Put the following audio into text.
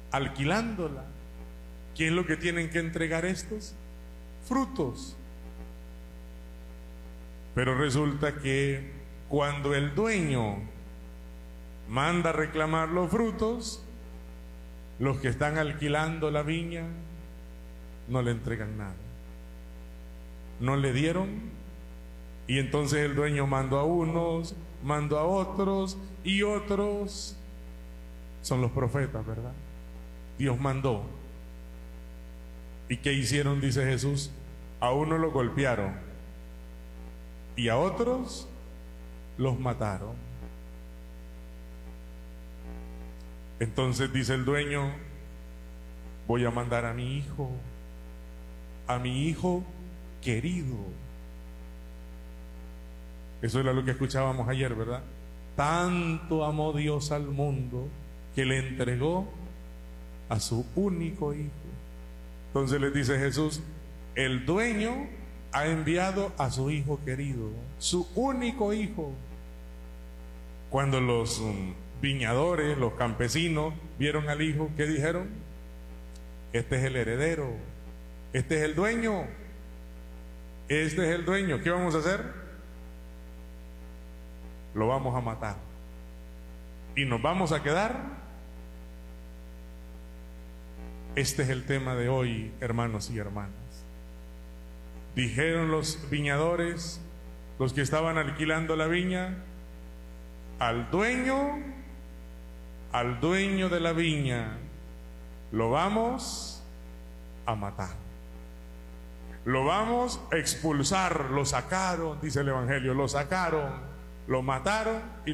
alquilándola. ¿Qué es lo que tienen que entregar estos? Frutos. Pero resulta que cuando el dueño manda a reclamar los frutos, los que están alquilando la viña no le entregan nada. No le dieron, y entonces el dueño mandó a unos, mandó a otros, y otros son los profetas, ¿verdad? Dios mandó. ¿Y qué hicieron? Dice Jesús. A unos los golpearon y a otros los mataron. Entonces dice el dueño: voy a mandar a mi hijo querido. Eso era lo que escuchábamos ayer, ¿verdad? Tanto amó Dios al mundo que le entregó a su único hijo. Entonces les dice Jesús: el dueño ha enviado a su hijo querido, su único hijo. Cuando los viñadores, los campesinos vieron al hijo, ¿qué dijeron? Este es el heredero, este es el dueño, este es el dueño. ¿Qué vamos a hacer? Lo vamos a matar y nos vamos a quedar. Este es el tema de hoy, hermanos y hermanas. Dijeron los viñadores, los que estaban alquilando la viña, al dueño de la viña lo vamos a matar, lo vamos a expulsar. Lo sacaron, dice el Evangelio, lo sacaron, lo mataron y